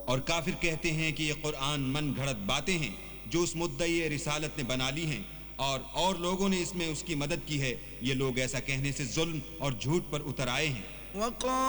और काफिर कहते हैं कि ये कुरान मन घड़त बातें हैं जो उस मुद्दई रिसालत ने बना ली हैं और लोगों ने इसमें उसकी मदद की है। ये लोग ऐसा कहने से जुल्म और झूठ पर उतर आए हैं।